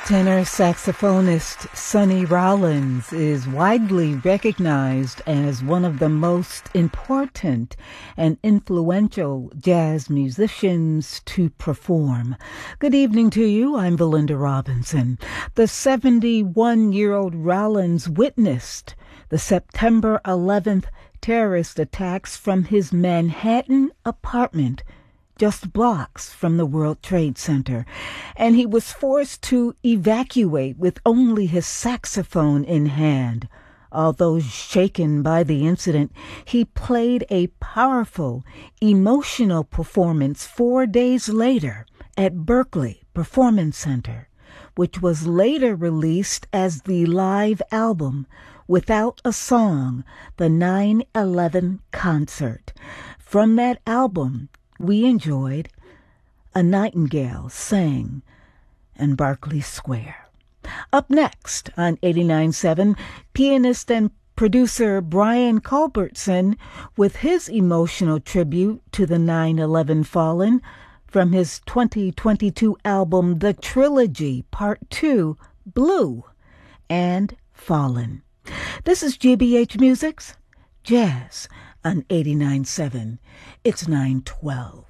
Tenor saxophonist Sonny Rollins is widely recognized as one of the most important and influential jazz musicians to perform. Good evening to you. I'm Belinda Robinson. The 71-year-old Rollins witnessed the September 11th terrorist attacks from his Manhattan apartment just blocks from the World Trade Center, and he was forced to evacuate with only his saxophone in hand. Although shaken by the incident, he played a powerful, emotional performance 4 days later at Berkeley Performance Center, which was later released as the live album Without a Song, the 9/11 Concert. From that album, we enjoyed A Nightingale Sang in Berkeley Square. Up next on 89.7, pianist and producer Brian Culbertson with his emotional tribute to the 9/11 fallen from his 2022 album The Trilogy Part 2, Blue and Fallen. This is GBH Music's Jazz on 89.7. It's 9:12.